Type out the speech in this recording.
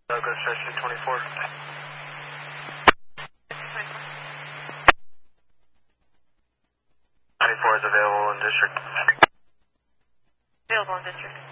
Douglas, Section 24. 24 is available in district. Available in district.